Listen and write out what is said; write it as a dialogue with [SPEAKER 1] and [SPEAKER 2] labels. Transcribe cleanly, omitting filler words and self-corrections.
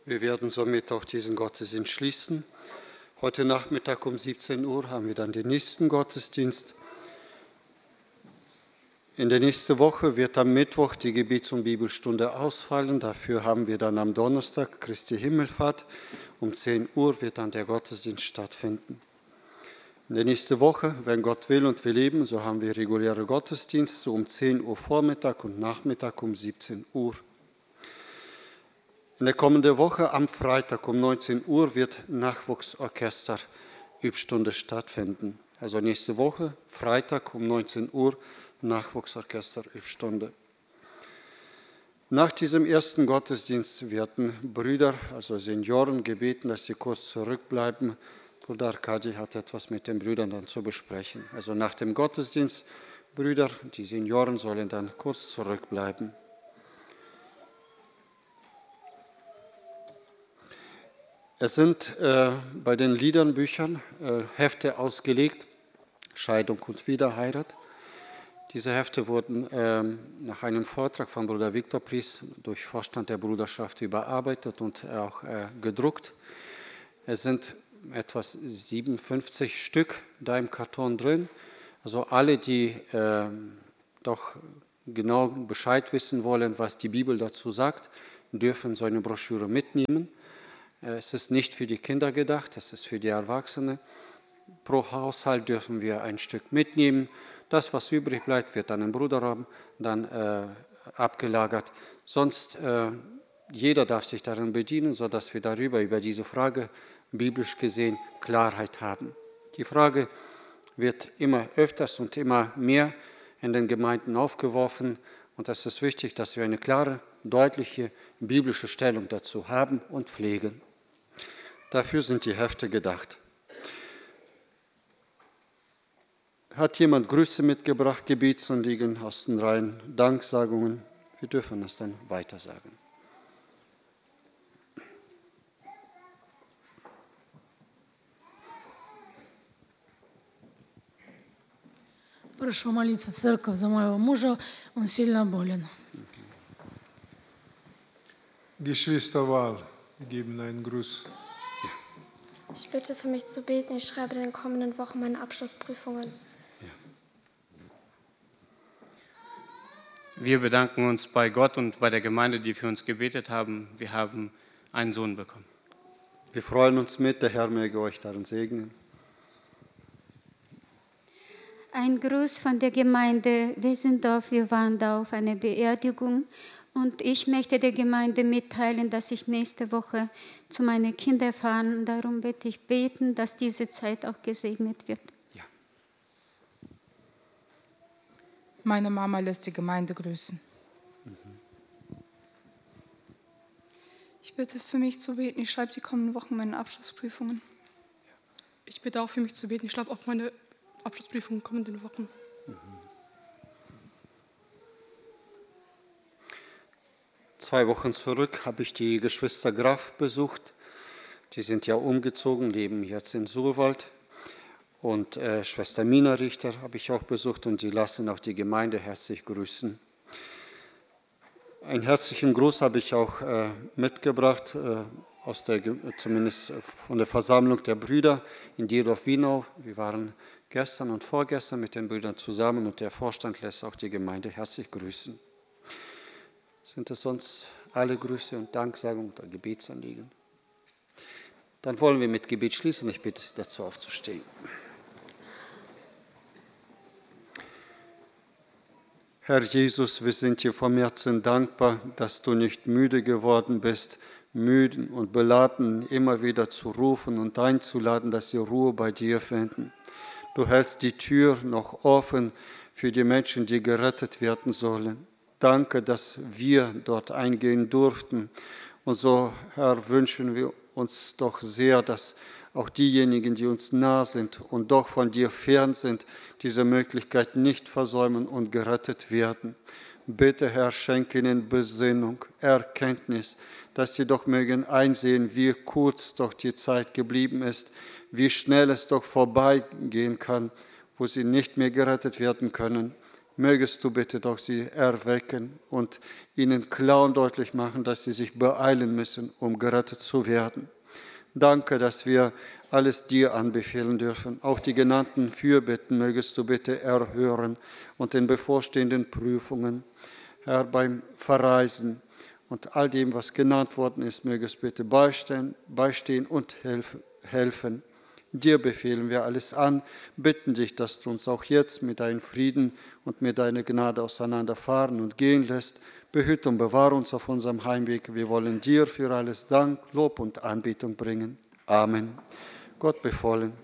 [SPEAKER 1] Wir werden somit auch diesen Gottesdienst schließen. Heute Nachmittag um 17 Uhr haben wir dann den nächsten Gottesdienst. In der nächsten Woche wird am Mittwoch die Gebets- und Bibelstunde ausfallen. Dafür haben wir dann am Donnerstag Christi Himmelfahrt. Um 10 Uhr wird dann der Gottesdienst stattfinden. In der nächsten Woche, wenn Gott will und wir leben, so haben wir reguläre Gottesdienste um 10 Uhr Vormittag und Nachmittag um 17 Uhr. In der kommenden Woche am Freitag um 19 Uhr wird Nachwuchsorchester-Übstunde stattfinden. Also nächste Woche, Freitag um 19 Uhr, Nachwuchsorchester-Übstunde. Nach diesem ersten Gottesdienst werden Brüder, also Senioren, gebeten, dass sie kurz zurückbleiben. Bruder Arkadi hat etwas mit den Brüdern dann zu besprechen. Also nach dem Gottesdienst, Brüder, die Senioren sollen dann kurz zurückbleiben. Es sind bei den Liedernbüchern Hefte ausgelegt, Scheidung und Wiederheirat. Diese Hefte wurden nach einem Vortrag von Bruder Viktor Pries durch Vorstand der Bruderschaft überarbeitet und auch gedruckt. Es sind etwas 57 Stück da im Karton drin. Also alle, die doch genau Bescheid wissen wollen, was die Bibel dazu sagt, dürfen so eine Broschüre mitnehmen. Es ist nicht für die Kinder gedacht, es ist für die Erwachsenen. Pro Haushalt dürfen wir ein Stück mitnehmen. Das, was übrig bleibt, wird dann im Bruderraum dann abgelagert. Sonst jeder darf sich darin bedienen, sodass wir über diese Frage biblisch gesehen Klarheit haben. Die Frage wird immer öfters und immer mehr in den Gemeinden aufgeworfen. Und es ist wichtig, dass wir eine klare, deutliche biblische Stellung dazu haben und pflegen. Dafür sind die Hefte gedacht. Hat jemand Grüße mitgebracht, Gebetsanliegen aus den Reihen, Danksagungen? Wir dürfen es dann weitersagen.
[SPEAKER 2] Прошу молиться церковь за моего мужа, он сильно болен.
[SPEAKER 3] Geschwisterwahl, wir geben einen Gruß.
[SPEAKER 4] Ich bitte für mich zu beten. Ich schreibe in den kommenden Wochen meine Abschlussprüfungen.
[SPEAKER 5] Wir bedanken uns bei Gott und bei der Gemeinde, die für uns gebetet haben. Wir haben einen Sohn bekommen.
[SPEAKER 1] Wir freuen uns mit, der Herr möge euch darin segnen.
[SPEAKER 6] Ein Gruß von der Gemeinde Wesendorf. Wir waren da auf einer Beerdigung und ich möchte der Gemeinde mitteilen, dass ich nächste Woche zu meinen Kindern fahre. Darum bitte ich beten, dass diese Zeit auch gesegnet wird.
[SPEAKER 1] Ja.
[SPEAKER 7] Meine Mama lässt die Gemeinde grüßen.
[SPEAKER 8] Ich bitte für mich zu beten. Ich schreibe die kommenden Wochen meine Abschlussprüfungen.
[SPEAKER 9] Ich bitte auch für mich zu beten. Ich schreibe auch meine Abschlussprüfungen kommenden Wochen.
[SPEAKER 1] Zwei Wochen zurück habe ich die Geschwister Graf besucht. Die sind ja umgezogen, leben jetzt in Surwald. Und Schwester Mina Richter habe ich auch besucht und sie lassen auch die Gemeinde herzlich grüßen. Einen herzlichen Gruß habe ich auch mitgebracht, zumindest von der Versammlung der Brüder in Dierdorf-Wienau. Wir waren gestern und vorgestern mit den Brüdern zusammen und der Vorstand lässt auch die Gemeinde herzlich grüßen. Sind es sonst alle Grüße und Danksagungen oder Gebetsanliegen? Dann wollen wir mit Gebet schließen. Ich bitte dazu aufzustehen. Herr Jesus, wir sind dir vom Herzen dankbar, dass du nicht müde geworden bist, müden und beladen immer wieder zu rufen und einzuladen, dass sie Ruhe bei dir finden. Du hältst die Tür noch offen für die Menschen, die gerettet werden sollen. Danke, dass wir dort eingehen durften. Und so, Herr, wünschen wir uns doch sehr, dass auch diejenigen, die uns nah sind und doch von dir fern sind, diese Möglichkeit nicht versäumen und gerettet werden. Bitte, Herr, schenke ihnen Besinnung, Erkenntnis, dass sie doch mögen einsehen, wie kurz doch die Zeit geblieben ist, wie schnell es doch vorbeigehen kann, wo sie nicht mehr gerettet werden können. mögest du bitte doch sie erwecken und ihnen klar und deutlich machen, dass sie sich beeilen müssen, um gerettet zu werden. Danke, dass wir alles dir anbefehlen dürfen. Auch die genannten Fürbitten mögest du bitte erhören und den bevorstehenden Prüfungen, Herr, beim Verreisen und all dem, was genannt worden ist, mögest bitte beistehen und helfen. Dir befehlen wir alles an, bitten dich, dass du uns auch jetzt mit deinem Frieden und mit deiner Gnade auseinanderfahren und gehen lässt. Behüte und bewahre uns auf unserem Heimweg. Wir wollen dir für alles Dank, Lob und Anbetung bringen. Amen. Gott befohlen.